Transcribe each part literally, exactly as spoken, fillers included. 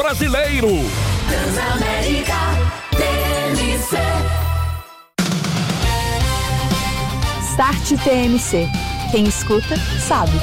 Brasileiro. Transamérica T M C. Start T M C. Quem escuta, sabe.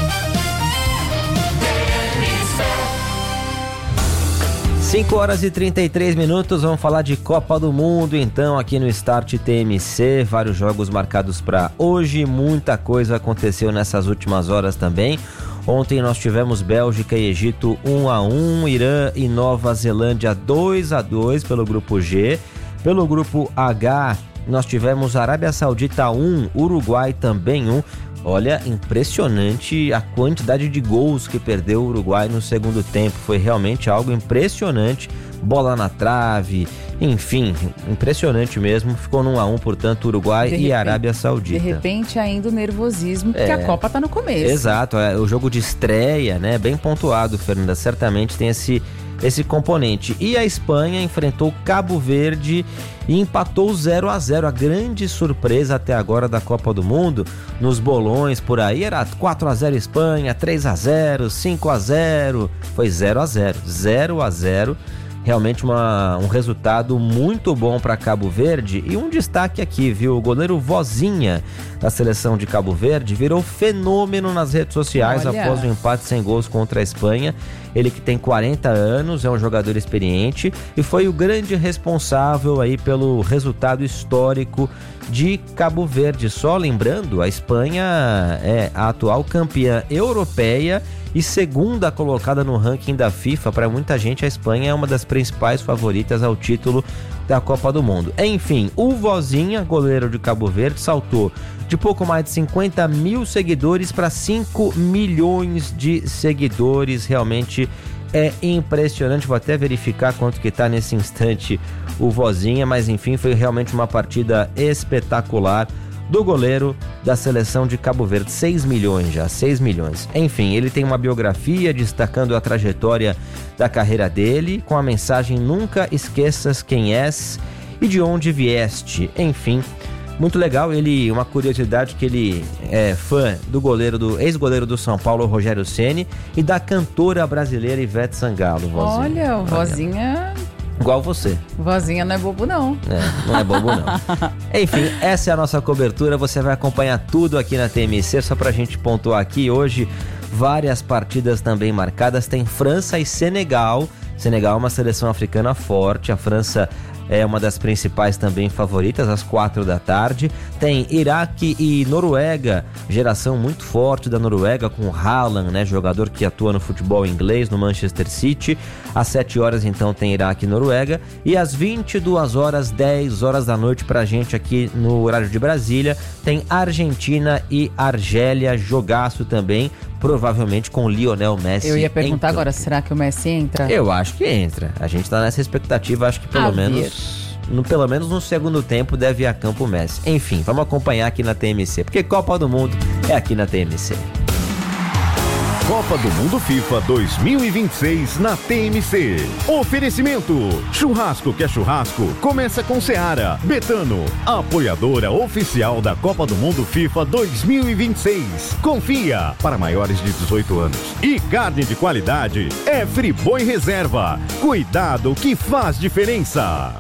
cinco horas e trinta e três minutos, vamos falar de Copa do Mundo, então, aqui no Start T M C, vários jogos marcados para hoje, muita coisa aconteceu nessas últimas horas também. Ontem nós tivemos Bélgica e Egito um a um, Irã e Nova Zelândia dois a dois pelo grupo G. Pelo grupo H, nós tivemos Arábia Saudita um, Uruguai também um. Olha, impressionante a quantidade de gols que perdeu o Uruguai no segundo tempo. Foi realmente algo impressionante. Bola na trave, enfim, impressionante mesmo. Ficou no um a um, portanto, Uruguai de e repente, Arábia Saudita. De repente, ainda o nervosismo, porque é, a Copa tá no começo. Exato, é o jogo de estreia, né? Bem pontuado, Fernanda. Certamente tem esse... esse componente. E a Espanha enfrentou Cabo Verde e empatou zero a zero. A grande surpresa até agora da Copa do Mundo, nos bolões por aí, era quatro a zero Espanha, três a zero, cinco a zero. Foi zero a zero. zero a zero. Realmente uma, um resultado muito bom para Cabo Verde. E um destaque aqui, viu? O goleiro Vozinha, da seleção de Cabo Verde, virou fenômeno nas redes sociais. Olha. Após o empate sem gols contra a Espanha. Ele que tem quarenta anos, é um jogador experiente e foi o grande responsável aí pelo resultado histórico de Cabo Verde. Só lembrando, a Espanha é a atual campeã europeia e segunda colocada no ranking da FIFA. Para muita gente, a Espanha é uma das principais favoritas ao título da Copa do Mundo. Enfim, o Vozinha, goleiro de Cabo Verde, saltou de pouco mais de cinquenta mil seguidores para cinco milhões de seguidores. Realmente é impressionante. Vou até verificar quanto que está nesse instante o Vozinha, mas enfim, foi realmente uma partida espetacular do goleiro da seleção de Cabo Verde. seis milhões já, seis milhões. Enfim, ele tem uma biografia destacando a trajetória da carreira dele, com a mensagem: nunca esqueças quem és e de onde vieste. Enfim, muito legal. Ele, uma curiosidade, que ele é fã do goleiro, do ex-goleiro do São Paulo, Rogério Ceni, e da cantora brasileira Ivete Sangalo. Vozinha. Olha, o Vozinha... Igual você. Vozinha não é bobo, não. É, não é bobo, não. Enfim, essa é a nossa cobertura. Você vai acompanhar tudo aqui na T M C. Só pra gente pontuar aqui, hoje, várias partidas também marcadas. Tem França e Senegal. Senegal é uma seleção africana forte. A França é uma das principais também favoritas, às quatro da tarde. Tem Iraque e Noruega, geração muito forte da Noruega, com Haaland, né, jogador que atua no futebol inglês, no Manchester City. Às sete horas, então, tem Iraque e Noruega. E às vinte e duas horas, dez horas da noite, pra gente aqui no horário de Brasília, tem Argentina e Argélia, jogaço também, provavelmente com Lionel Messi. Eu ia perguntar agora, será que o Messi entra? Eu acho que entra. A gente tá nessa expectativa, acho que pelo a menos... No, pelo menos no segundo tempo deve ir a campo Messi. Enfim, vamos acompanhar aqui na T M C, porque Copa do Mundo é aqui na T M C. Copa do Mundo FIFA dois mil e vinte e seis na T M C. Oferecimento: churrasco que é churrasco, começa com Seara. Betano, apoiadora oficial da Copa do Mundo FIFA dois mil e vinte e seis. Confia, para maiores de dezoito anos. E carne de qualidade é Friboi Reserva. Cuidado que faz diferença.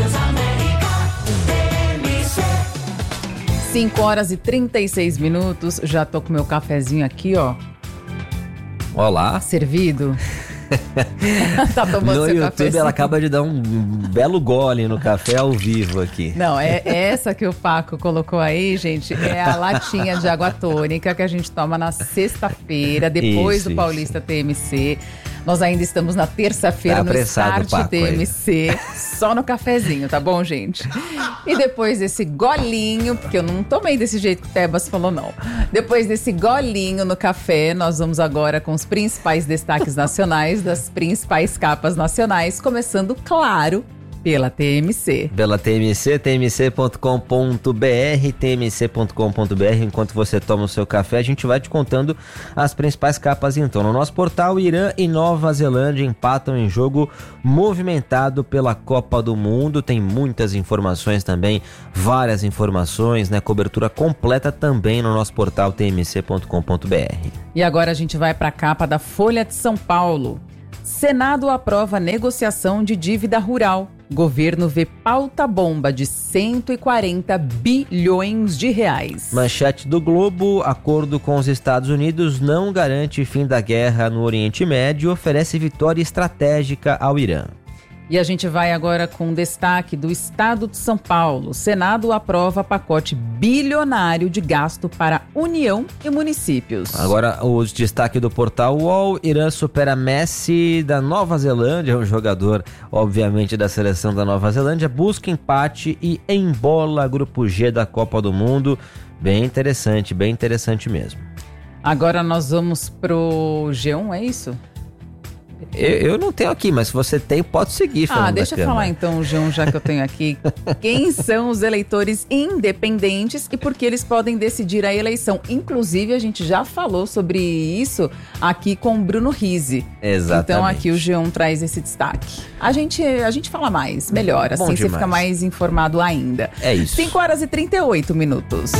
cinco horas e trinta e seis minutos, já tô com meu cafezinho aqui, ó. Olá. Servido. Tá tomando no seu YouTube cafezinho. Ela acaba de dar um belo gole no café ao vivo aqui. Não, é essa que o Paco colocou aí, gente, é a latinha de água tônica que a gente toma na sexta-feira, depois isso, do Paulista isso. T M C. Nós ainda estamos na terça-feira tá no Start Paco, T M C, aí. Só no cafezinho, tá bom, gente? E depois desse golinho, porque eu não tomei desse jeito que o Tebas falou, não. Depois desse golinho no café, nós vamos agora com os principais destaques nacionais, das principais capas nacionais, começando, claro, pela T M C. Pela T M C, t m c ponto com ponto b r, t m c ponto com ponto b r. Enquanto você toma o seu café, a gente vai te contando as principais capas então. No nosso portal, Irã e Nova Zelândia empatam em jogo movimentado pela Copa do Mundo. Tem muitas informações também, várias informações, né? Cobertura completa também no nosso portal t m c ponto com ponto b r. E agora a gente vai para a capa da Folha de São Paulo. Senado aprova negociação de dívida rural. Governo vê pauta-bomba de cento e quarenta bilhões de reais. Manchete do Globo: acordo com os Estados Unidos não garante fim da guerra no Oriente Médio e oferece vitória estratégica ao Irã. E a gente vai agora com destaque do Estado de São Paulo. Senado aprova pacote bilionário de gasto para União e municípios. Agora, o destaque do portal U O L: Irã supera Messi da Nova Zelândia, um jogador, obviamente, da seleção da Nova Zelândia, busca empate e embola Grupo G da Copa do Mundo. Bem interessante, bem interessante mesmo. Agora nós vamos pro G um, é isso? Eu, eu não tenho aqui, mas se você tem, pode seguir, Fernanda. Ah, deixa eu falar então, João, já que eu tenho aqui. Quem são os eleitores independentes e por que eles podem decidir a eleição? Inclusive, a gente já falou sobre isso aqui com o Bruno Rizzi. Exatamente. Então aqui o G um traz esse destaque. A gente, a gente fala mais, melhor, assim você fica mais informado ainda. É isso. cinco horas e trinta e oito minutos.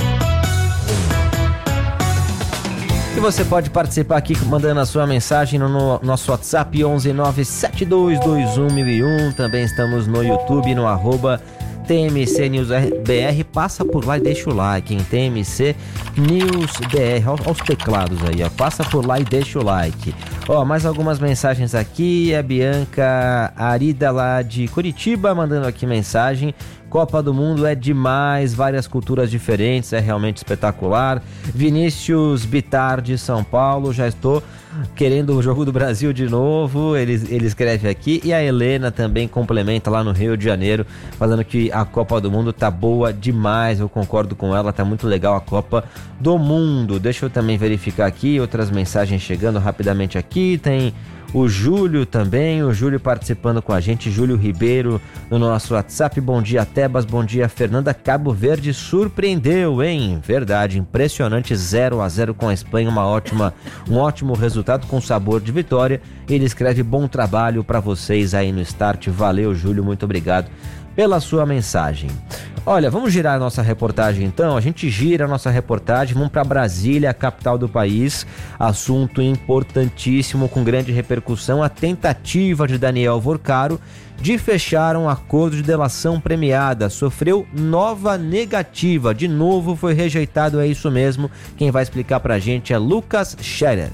E você pode participar aqui mandando a sua mensagem no, no nosso WhatsApp onze nove sete dois dois um mil e um. Também estamos no YouTube, no arroba T M C News B R. Passa por lá e deixa o like, em T M C News B R. Olha os teclados aí, ó. Passa por lá e deixa o like. Ó, mais algumas mensagens aqui. A Bianca Arida lá de Curitiba mandando aqui mensagem. Copa do Mundo é demais, várias culturas diferentes, é realmente espetacular. Vinícius Bitar de São Paulo: já estou querendo o jogo do Brasil de novo, ele, ele escreve aqui. E a Helena também complementa lá no Rio de Janeiro, falando que a Copa do Mundo tá boa demais. Eu concordo com ela, tá muito legal a Copa do Mundo. Deixa eu também verificar aqui, outras mensagens chegando rapidamente aqui. Tem o Júlio também, o Júlio participando com a gente, Júlio Ribeiro no nosso WhatsApp. Bom dia, Tebas, bom dia, Fernanda. Cabo Verde surpreendeu, hein? Verdade, impressionante, zero a zero com a Espanha, uma ótima, um ótimo resultado com sabor de vitória. Ele escreve: bom trabalho para vocês aí no Start. Valeu, Júlio, muito obrigado pela sua mensagem. Olha, vamos girar a nossa reportagem então. A gente gira a nossa reportagem, vamos para Brasília, a capital do país. Assunto importantíssimo, com grande repercussão: a tentativa de Daniel Vorcaro de fechar um acordo de delação premiada sofreu nova negativa. De novo foi rejeitado, é isso mesmo. Quem vai explicar pra gente é Lucas Scherer.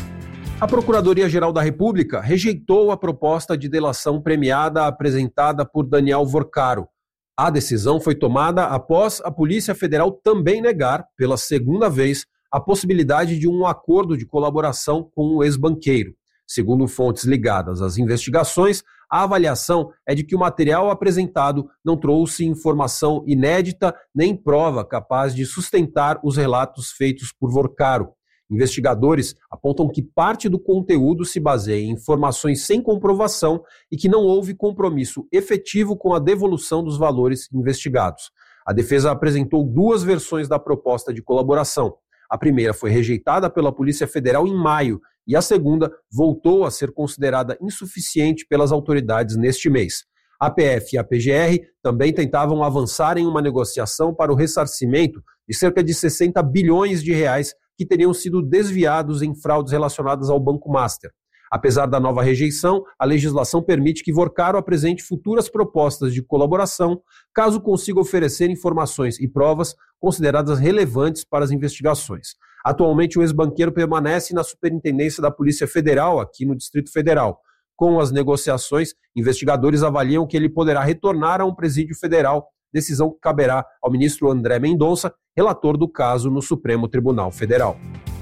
A Procuradoria-Geral da República rejeitou a proposta de delação premiada apresentada por Daniel Vorcaro. A decisão foi tomada após a Polícia Federal também negar, pela segunda vez, a possibilidade de um acordo de colaboração com o ex-banqueiro. Segundo fontes ligadas às investigações, a avaliação é de que o material apresentado não trouxe informação inédita nem prova capaz de sustentar os relatos feitos por Vorcaro. Investigadores apontam que parte do conteúdo se baseia em informações sem comprovação e que não houve compromisso efetivo com a devolução dos valores investigados. A defesa apresentou duas versões da proposta de colaboração. A primeira foi rejeitada pela Polícia Federal em maio e a segunda voltou a ser considerada insuficiente pelas autoridades neste mês. A P F e a P G R também tentavam avançar em uma negociação para o ressarcimento de cerca de sessenta bilhões de reais que teriam sido desviados em fraudes relacionadas ao Banco Master. Apesar da nova rejeição, a legislação permite que Vorcaro apresente futuras propostas de colaboração, caso consiga oferecer informações e provas consideradas relevantes para as investigações. Atualmente, o ex-banqueiro permanece na Superintendência da Polícia Federal, aqui no Distrito Federal. Com as negociações, investigadores avaliam que ele poderá retornar a um presídio federal, decisão que caberá ao ministro André Mendonça, relator do caso no Supremo Tribunal Federal.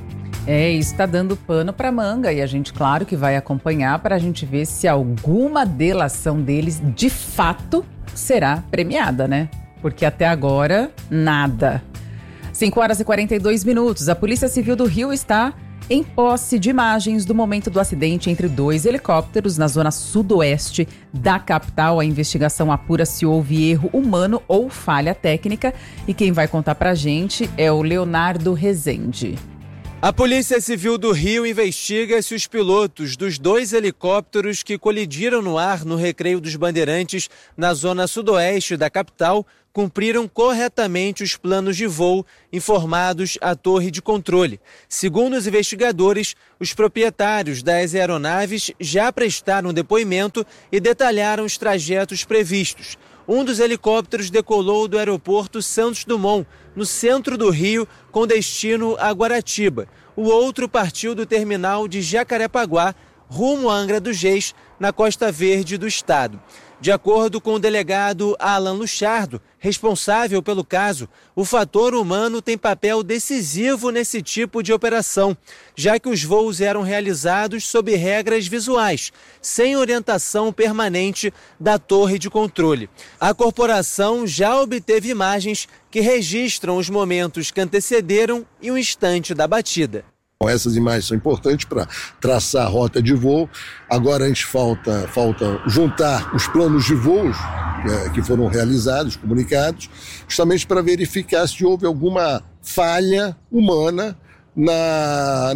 É, isso está dando pano para manga e a gente, claro, que vai acompanhar para a gente ver se alguma delação deles, de fato, será premiada, né? Porque até agora, nada. cinco horas e quarenta e dois minutos. A Polícia Civil do Rio está em posse de imagens do momento do acidente entre dois helicópteros na zona sudoeste da capital. A investigação apura se houve erro humano ou falha técnica. E quem vai contar pra gente é o Leonardo Rezende. A Polícia Civil do Rio investiga se os pilotos dos dois helicópteros que colidiram no ar no Recreio dos Bandeirantes, na zona sudoeste da capital, cumpriram corretamente os planos de voo informados à torre de controle. Segundo os investigadores, os proprietários das aeronaves já prestaram depoimento e detalharam os trajetos previstos. Um dos helicópteros decolou do aeroporto Santos Dumont, no centro do Rio, com destino a Guaratiba. O outro partiu do terminal de Jacarepaguá, rumo a Angra dos Reis, na Costa Verde do estado. De acordo com o delegado Alan Luchardo, responsável pelo caso, o fator humano tem papel decisivo nesse tipo de operação, já que os voos eram realizados sob regras visuais, sem orientação permanente da torre de controle. A corporação já obteve imagens que registram os momentos que antecederam e o instante da batida. Essas imagens são importantes para traçar a rota de voo. Agora a gente falta, falta juntar os planos de voos é, que foram realizados, comunicados, justamente para verificar se houve alguma falha humana na,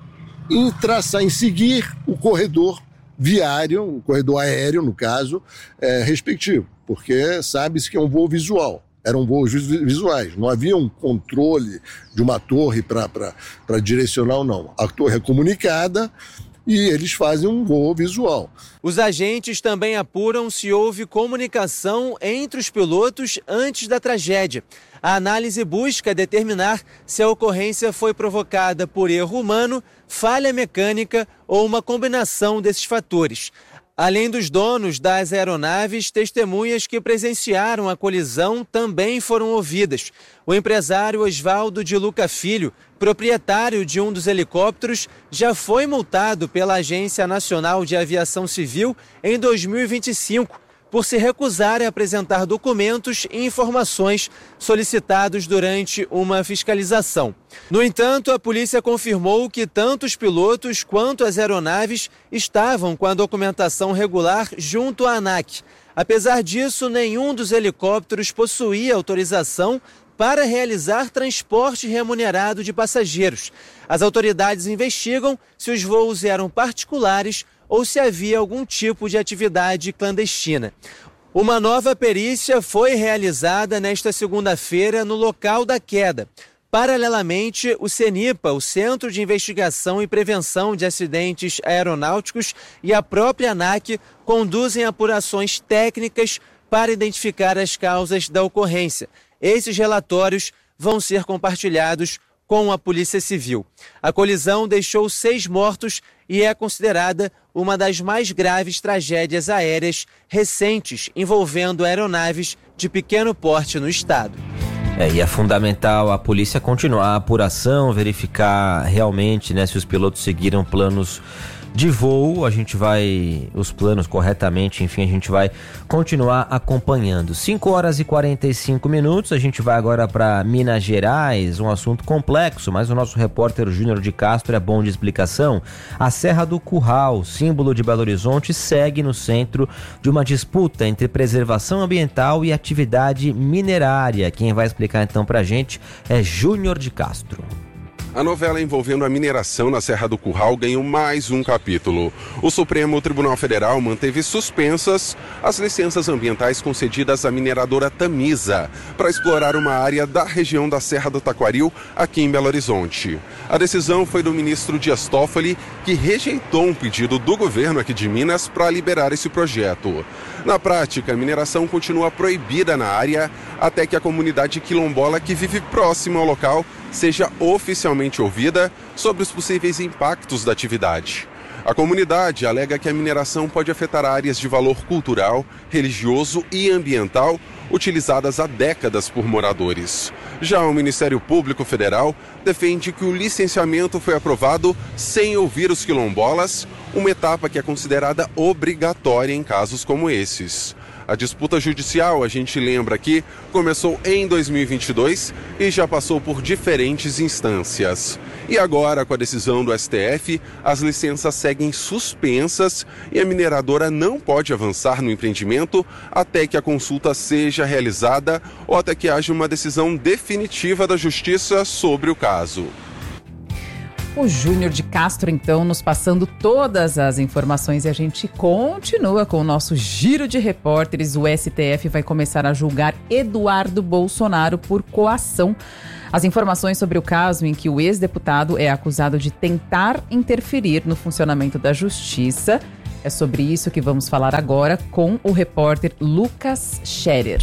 em traçar, em seguir o corredor viário, o corredor aéreo, no caso, é, respectivo, porque sabe-se que é um voo visual. Eram voos visuais, não havia um controle de uma torre para direcionar ou não. A torre é comunicada e eles fazem um voo visual. Os agentes também apuram se houve comunicação entre os pilotos antes da tragédia. A análise busca determinar se a ocorrência foi provocada por erro humano, falha mecânica ou uma combinação desses fatores. Além dos donos das aeronaves, testemunhas que presenciaram a colisão também foram ouvidas. O empresário Osvaldo de Luca Filho, proprietário de um dos helicópteros, já foi multado pela Agência Nacional de Aviação Civil em dois mil e vinte e cinco, por se recusar a apresentar documentos e informações solicitados durante uma fiscalização. No entanto, a polícia confirmou que tanto os pilotos quanto as aeronaves estavam com a documentação regular junto à ANAC. Apesar disso, nenhum dos helicópteros possuía autorização para realizar transporte remunerado de passageiros. As autoridades investigam se os voos eram particulares ou se havia algum tipo de atividade clandestina. Uma nova perícia foi realizada nesta segunda-feira no local da queda. Paralelamente, o CENIPA, o Centro de Investigação e Prevenção de Acidentes Aeronáuticos, e a própria ANAC conduzem apurações técnicas para identificar as causas da ocorrência. Esses relatórios vão ser compartilhados com a Polícia Civil. A colisão deixou seis mortos e é considerada uma das mais graves tragédias aéreas recentes envolvendo aeronaves de pequeno porte no estado. É, e é fundamental a polícia continuar a apuração, verificar realmente, né, se os pilotos seguiram planos de voo. A gente vai, os planos corretamente, enfim, a gente vai continuar acompanhando. cinco horas e quarenta e cinco minutos, a gente vai agora para Minas Gerais, um assunto complexo, mas o nosso repórter Júnior de Castro é bom de explicação. A Serra do Curral, símbolo de Belo Horizonte, segue no centro de uma disputa entre preservação ambiental e atividade minerária. Quem vai explicar então pra gente é Júnior de Castro. A novela envolvendo a mineração na Serra do Curral ganhou mais um capítulo. O Supremo Tribunal Federal manteve suspensas as licenças ambientais concedidas à mineradora Tamisa para explorar uma área da região da Serra do Taquaril, aqui em Belo Horizonte. A decisão foi do ministro Dias Toffoli, que rejeitou um pedido do governo aqui de Minas para liberar esse projeto. Na prática, a mineração continua proibida na área até que a comunidade quilombola que vive próxima ao local seja oficialmente ouvida sobre os possíveis impactos da atividade. A comunidade alega que a mineração pode afetar áreas de valor cultural, religioso e ambiental utilizadas há décadas por moradores. Já o Ministério Público Federal defende que o licenciamento foi aprovado sem ouvir os quilombolas, uma etapa que é considerada obrigatória em casos como esses. A disputa judicial, a gente lembra aqui, começou em dois mil e vinte e dois e já passou por diferentes instâncias. E agora, com a decisão do S T F, as licenças seguem suspensas e a mineradora não pode avançar no empreendimento até que a consulta seja realizada ou até que haja uma decisão definitiva da Justiça sobre o caso. O Júnior de Castro, então, nos passando todas as informações, e a gente continua com o nosso giro de repórteres. O S T F vai começar a julgar Eduardo Bolsonaro por coação. As informações sobre o caso em que o ex-deputado é acusado de tentar interferir no funcionamento da justiça. É sobre isso que vamos falar agora com o repórter Lucas Scherer.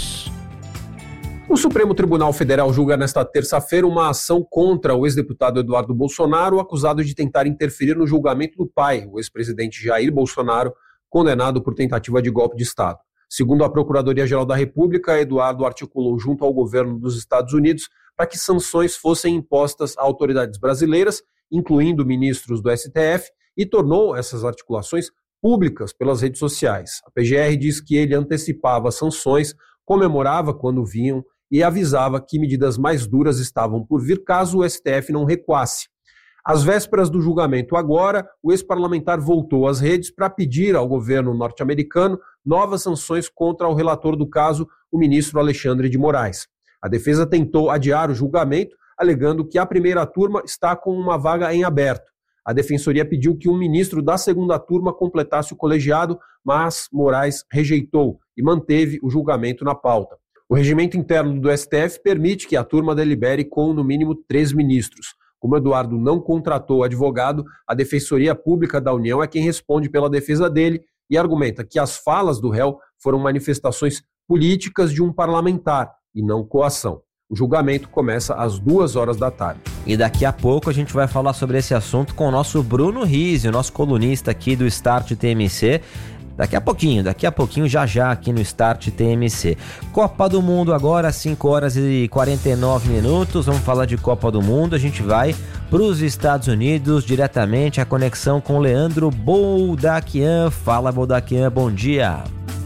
O Supremo Tribunal Federal julga nesta terça-feira uma ação contra o ex-deputado Eduardo Bolsonaro, acusado de tentar interferir no julgamento do pai, o ex-presidente Jair Bolsonaro, condenado por tentativa de golpe de Estado. Segundo a Procuradoria-Geral da República, Eduardo articulou junto ao governo dos Estados Unidos para que sanções fossem impostas a autoridades brasileiras, incluindo ministros do S T F, e tornou essas articulações públicas pelas redes sociais. A P G R diz que ele antecipava sanções, comemorava quando vinham e avisava que medidas mais duras estavam por vir caso o S T F não recuasse. Às vésperas do julgamento agora, o ex-parlamentar voltou às redes para pedir ao governo norte-americano novas sanções contra o relator do caso, o ministro Alexandre de Moraes. A defesa tentou adiar o julgamento, alegando que a primeira turma está com uma vaga em aberto. A defensoria pediu que um ministro da segunda turma completasse o colegiado, mas Moraes rejeitou e manteve o julgamento na pauta. O regimento interno do S T F permite que a turma delibere com, no mínimo, três ministros. Como Eduardo não contratou advogado, a Defensoria Pública da União é quem responde pela defesa dele e argumenta que as falas do réu foram manifestações políticas de um parlamentar e não coação. O julgamento começa às duas horas da tarde. E daqui a pouco a gente vai falar sobre esse assunto com o nosso Bruno Rizzi, o nosso colunista aqui do Start T M C. Daqui a pouquinho, daqui a pouquinho, já já aqui no Start T M C. Copa do Mundo agora, cinco horas e quarenta e nove minutos. Vamos falar de Copa do Mundo. A gente vai para os Estados Unidos diretamente. A conexão com Leandro Boldaquian. Fala, Boldaquian, bom dia.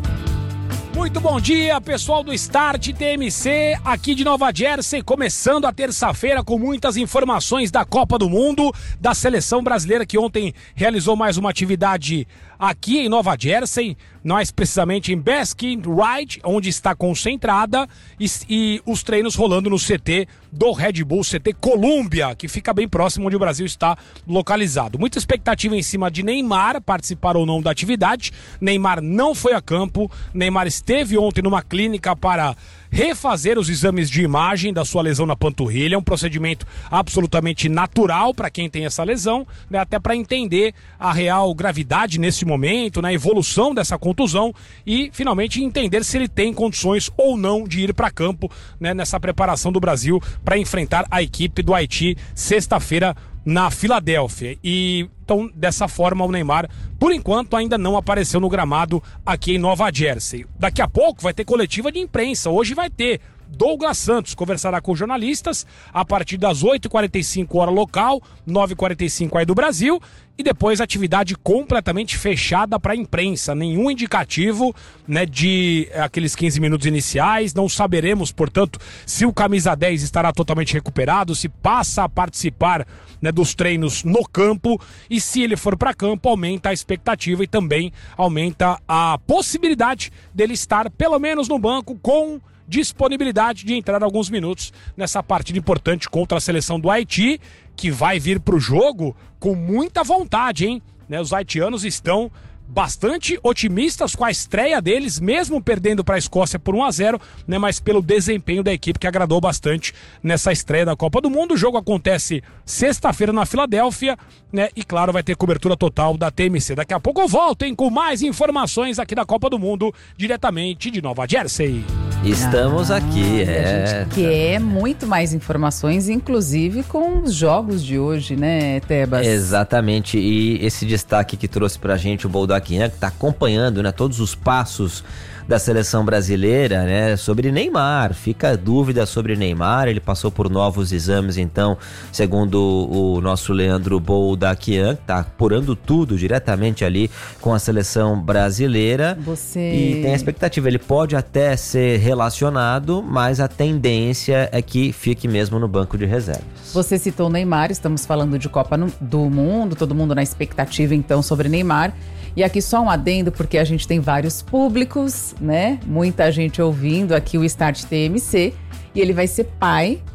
Muito bom dia, pessoal do Start T M C, aqui de Nova Jersey, começando a terça-feira com muitas informações da Copa do Mundo, da seleção brasileira que ontem realizou mais uma atividade aqui em Nova Jersey, mais precisamente em Baskin Ridge, onde está concentrada, e, e os treinos rolando no C T do Red Bull, C T Columbia, que fica bem próximo onde o Brasil está localizado. Muita expectativa em cima de Neymar participar ou não da atividade. Neymar não foi a campo, Neymar esteve ontem numa clínica para refazer os exames de imagem da sua lesão na panturrilha, um procedimento absolutamente natural para quem tem essa lesão, né, até para entender a real gravidade nesse momento, na, né, evolução dessa contusão e finalmente entender se ele tem condições ou não de ir para campo, né, nessa preparação do Brasil para enfrentar a equipe do Haiti sexta-feira na Filadélfia. E então, dessa forma, o Neymar, por enquanto, ainda não apareceu no gramado aqui em Nova Jersey. Daqui a pouco vai ter coletiva de imprensa. Hoje vai ter. Douglas Santos conversará com jornalistas a partir das oito e quarenta e cinco hora local, nove e quarenta e cinco aí do Brasil, e depois atividade completamente fechada para a imprensa, nenhum indicativo, né, de aqueles quinze minutos iniciais. Não saberemos, portanto, se o camisa dez estará totalmente recuperado, se passa a participar, né, dos treinos no campo, e se ele for para campo, aumenta a expectativa e também aumenta a possibilidade dele estar pelo menos no banco com disponibilidade de entrar alguns minutos nessa partida importante contra a seleção do Haiti, que vai vir para o jogo com muita vontade, hein? Né, os haitianos estão bastante otimistas com a estreia deles, mesmo perdendo para a Escócia por um a zero, né, mas pelo desempenho da equipe que agradou bastante nessa estreia da Copa do Mundo. O jogo acontece sexta-feira na Filadélfia, né, e claro, vai ter cobertura total da T M C. Daqui a pouco eu volto, hein, com mais informações aqui da Copa do Mundo, diretamente de Nova Jersey. Estamos ah, aqui, é. A gente quer muito mais informações, inclusive com os jogos de hoje, né, Tebas? Exatamente, e esse destaque que trouxe pra gente o Boldaquian, que tá acompanhando, né, todos os passos da seleção brasileira, né, sobre Neymar. Fica a dúvida sobre Neymar, ele passou por novos exames, então, segundo o nosso Leandro Boldaquian, que tá apurando tudo diretamente ali com a seleção brasileira. Você... E tem a expectativa, ele pode até ser relacionado, mas a tendência é que fique mesmo no banco de reservas. Você citou o Neymar, estamos falando de Copa do Mundo, todo mundo na expectativa então sobre Neymar. E aqui só um adendo, porque a gente tem vários públicos, né? Muita gente ouvindo aqui o Start T M C. E ele vai ser pai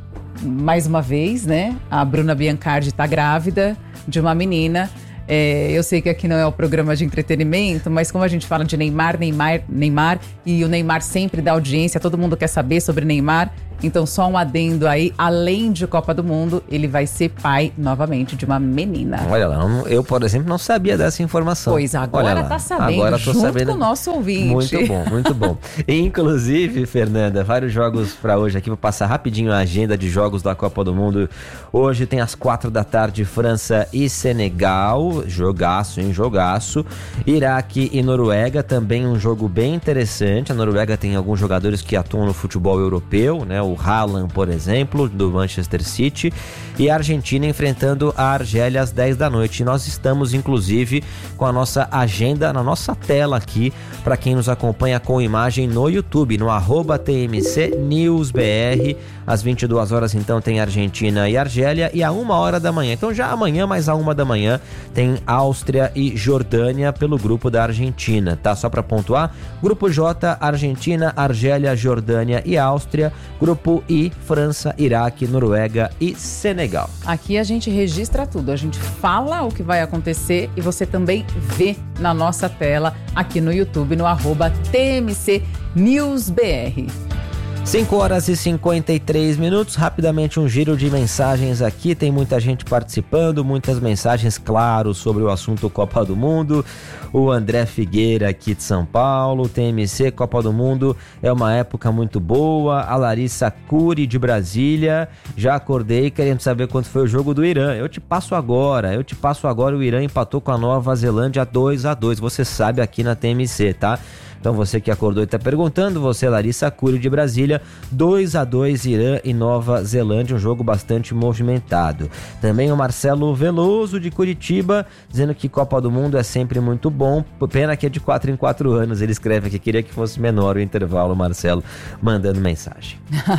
mais uma vez, né? A Bruna Biancardi tá grávida de uma menina. É, eu sei que aqui não é o programa de entretenimento, mas como a gente fala de Neymar, Neymar, Neymar, e o Neymar sempre dá audiência, todo mundo quer saber sobre Neymar. Então, só um adendo aí, além de Copa do Mundo, ele vai ser pai novamente de uma menina. Olha lá, eu, por exemplo, não sabia dessa informação. Pois, agora tá sabendo, agora tô junto sabendo. com o nosso ouvinte. Muito bom, muito bom. E, inclusive, Fernanda, vários jogos para hoje aqui, vou passar rapidinho a agenda de jogos da Copa do Mundo. Hoje tem às quatro da tarde França e Senegal, jogaço, hein, jogaço. Iraque e Noruega, também um jogo bem interessante. A Noruega tem alguns jogadores que atuam no futebol europeu, né, o Haaland, por exemplo, do Manchester City, e a Argentina enfrentando a Argélia às dez da noite. E nós estamos, inclusive, com a nossa agenda na nossa tela aqui, para quem nos acompanha com imagem no YouTube, no arroba T M C News B R. Às vinte e duas horas, então, tem Argentina e Argélia, e a uma hora da manhã, então já amanhã, mais a uma da manhã, tem Áustria e Jordânia pelo grupo da Argentina, tá? Só para pontuar, grupo J, Argentina, Argélia, Jordânia e Áustria, grupo I, França, Iraque, Noruega e Senegal. Aqui a gente registra tudo, a gente fala o que vai acontecer e você também vê na nossa tela aqui no YouTube, no arroba T M C News B R. cinco horas e cinquenta e três minutos, rapidamente um giro de mensagens aqui, tem muita gente participando, muitas mensagens, claro, sobre o assunto Copa do Mundo. O André Figueira aqui de São Paulo, T M C, Copa do Mundo é uma época muito boa. A Larissa Cury de Brasília, já acordei querendo saber quanto foi o jogo do Irã. Eu te passo agora, eu te passo agora, o Irã empatou com a Nova Zelândia dois a dois, você sabe, aqui na T M C, tá? Então você que acordou e está perguntando, você, Larissa Cury de Brasília, dois a dois Irã e Nova Zelândia, um jogo bastante movimentado. Também o Marcelo Veloso de Curitiba, dizendo que Copa do Mundo é sempre muito bom, pena que é de quatro em quatro anos, ele escreve aqui, queria que fosse menor o intervalo, Marcelo, mandando mensagem.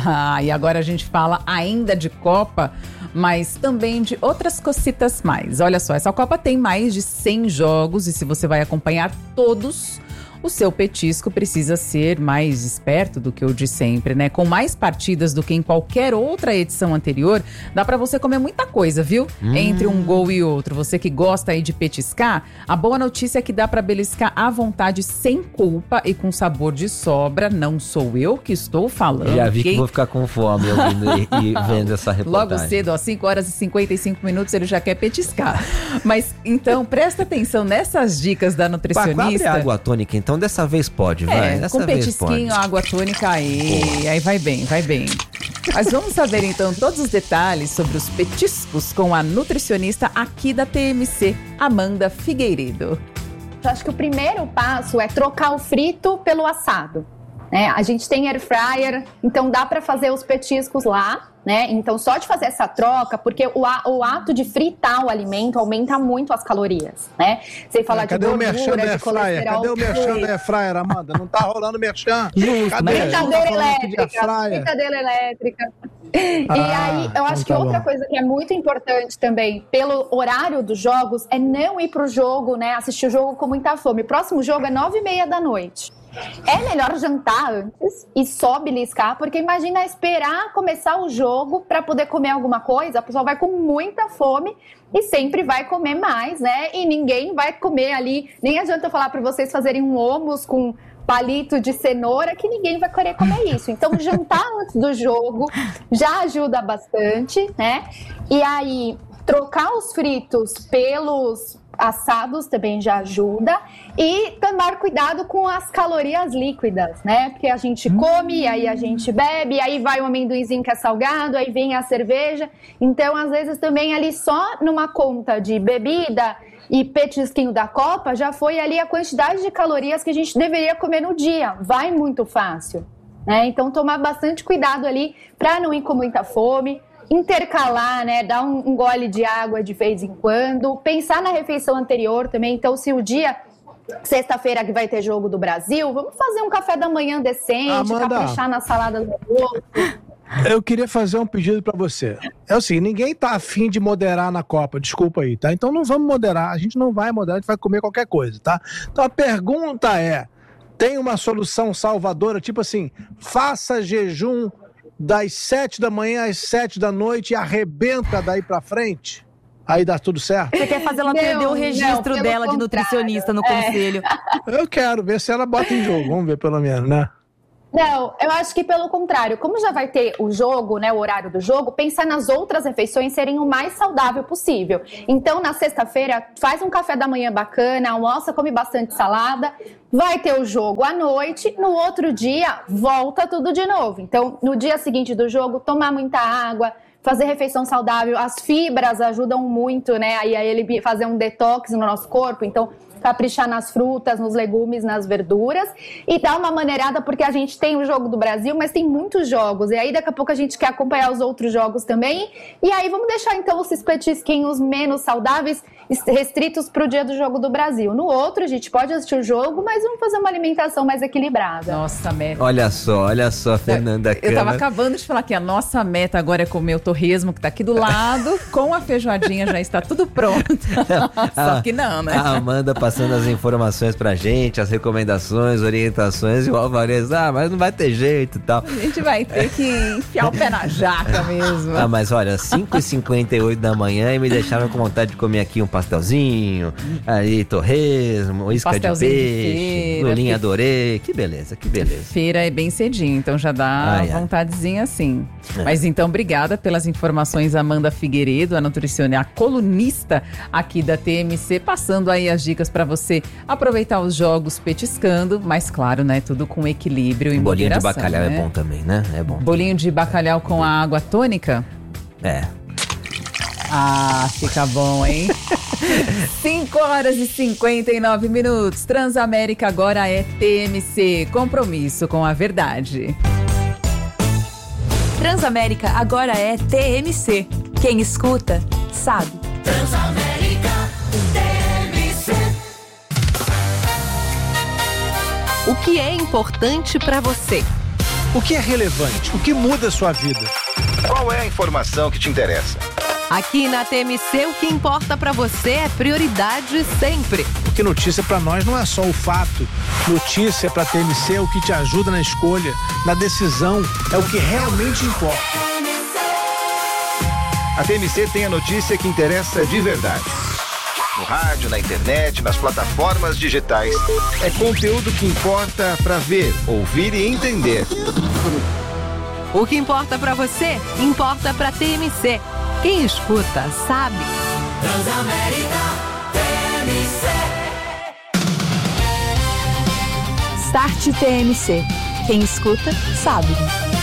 E agora a gente fala ainda de Copa, mas também de outras cositas mais. Olha só, essa Copa tem mais de cem jogos e se você vai acompanhar todos, o seu petisco precisa ser mais esperto do que o de sempre, né? Com mais partidas do que em qualquer outra edição anterior, dá pra você comer muita coisa, viu? Hum. Entre um gol e outro. Você que gosta aí de petiscar, a boa notícia é que dá pra beliscar à vontade, sem culpa e com sabor de sobra. Não sou eu que estou falando. Já vi Quem... que vou ficar com fome ouvindo e, e vendo essa reportagem. Logo cedo, ó, cinco horas e cinquenta e cinco minutos, ele já quer petiscar. Mas, então, presta atenção nessas dicas da nutricionista. Abre água tônica, então. Então dessa vez pode, vai. É, dessa com vez petisquinho, pode. água tônica, aí, aí vai bem, vai bem. Mas vamos saber então todos os detalhes sobre os petiscos com a nutricionista aqui da T M C, Amanda Figueiredo. Eu acho que o primeiro passo é trocar o frito pelo assado. Né? A gente tem air fryer, então dá para fazer os petiscos lá, né? Então só de fazer essa troca, porque o, a, o ato de fritar o alimento aumenta muito as calorias, né? Sem falar é, de gordura, de colesterol. Cadê o merchan da air fryer, Amanda? Não tá rolando merchan. Cadê? Fritadeira elétrica, fritadeira elétrica. Ah, e aí, eu acho então tá que outra bom. Coisa que é muito importante também, pelo horário dos jogos, é não ir pro jogo, né? Assistir o jogo com muita fome. O próximo jogo é nove e meia da noite. É melhor jantar antes e só beliscar, porque imagina esperar começar o jogo para poder comer alguma coisa, a pessoa vai com muita fome e sempre vai comer mais, né? E ninguém vai comer ali, nem adianta eu falar para vocês fazerem um hummus com palito de cenoura, que ninguém vai querer comer isso. Então, jantar antes do jogo já ajuda bastante, né? E aí, trocar os fritos pelos assados também já ajuda. E tomar cuidado com as calorias líquidas, né? Porque a gente come, aí a gente bebe, aí vai o amendoinzinho que é salgado, aí vem a cerveja. Então, às vezes, também ali só numa conta de bebida e petisquinho da Copa, já foi ali a quantidade de calorias que a gente deveria comer no dia. Vai muito fácil, né? Então, tomar bastante cuidado ali para não ir com muita fome. Intercalar, né? Dar um, um gole de água de vez em quando. Pensar na refeição anterior também. Então, se o dia... Sexta-feira que vai ter jogo do Brasil, vamos fazer um café da manhã decente, Amanda, caprichar na salada do almoço. Eu queria fazer um pedido pra você. É assim, ninguém tá afim de moderar na Copa, desculpa aí, tá? Então não vamos moderar, a gente não vai moderar, a gente vai comer qualquer coisa, tá? Então a pergunta é, tem uma solução salvadora, tipo assim, faça jejum das sete da manhã às sete da noite e arrebenta daí pra frente? Aí dá tudo certo? Você quer fazer ela perder o registro não, dela de nutricionista no é. conselho? Eu quero ver se ela bota em jogo. Vamos ver pelo menos, né? Não, eu acho que pelo contrário, como já vai ter o jogo, né, o horário do jogo, pensar nas outras refeições serem o mais saudável possível. Então, na sexta-feira, faz um café da manhã bacana, almoça, come bastante salada, vai ter o jogo à noite, no outro dia, volta tudo de novo. Então, no dia seguinte do jogo, tomar muita água, fazer refeição saudável, as fibras ajudam muito, né, aí a ele fazer um detox no nosso corpo, então caprichar nas frutas, nos legumes, nas verduras e dar uma maneirada, porque a gente tem o jogo do Brasil, mas tem muitos jogos, e aí daqui a pouco a gente quer acompanhar os outros jogos também, e aí vamos deixar então esses petisquinhos menos saudáveis restritos para o dia do jogo do Brasil. No outro a gente pode assistir o jogo, mas vamos fazer uma alimentação mais equilibrada. Nossa, meta. Olha só, olha só, Fernanda Eu, eu tava acabando de falar que a nossa meta agora é comer o torresmo que tá aqui do lado, com a feijoadinha já está tudo pronto. Só a, que não, né? A Amanda passando as informações pra gente, as recomendações, orientações, e o Alvarez, ah, mas não vai ter jeito e tal. A gente vai ter que enfiar o pé na jaca mesmo. Ah, mas olha, cinco e cinquenta e oito da manhã e me deixaram com vontade de comer aqui um pastelzinho, aí torresmo, isca de peixe, de lulinha adorei, que beleza, que beleza. Feira é bem cedinho, então já dá ai, vontadezinha assim. É. Mas então, obrigada pelas informações, Amanda Figueiredo, a nutricionista, a colunista aqui da T M C, passando aí as dicas para você aproveitar os jogos petiscando, mas claro, né, tudo com equilíbrio e bolinho moderação. Bolinho de bacalhau né? é bom também, né? É bom. Bolinho de bacalhau com a água tônica? É. Ah, fica bom, hein? cinco horas e cinquenta e nove minutos. Transamérica agora é T M C. Compromisso com a verdade. Transamérica agora é T M C. Quem escuta, sabe. Transamérica T M C. O que é importante para você? O que é relevante? O que muda a sua vida? Qual é a informação que te interessa? Aqui na T M C, o que importa pra você é prioridade sempre. Porque notícia pra nós não é só o fato. Notícia pra T M C é o que te ajuda na escolha, na decisão, é o que realmente importa. A T M C tem a notícia que interessa de verdade. No rádio, na internet, nas plataformas digitais. É conteúdo que importa pra ver, ouvir e entender. O que importa pra você, importa pra T M C. Quem escuta, sabe. Transamérica T M C. Start T M C. Quem escuta, sabe.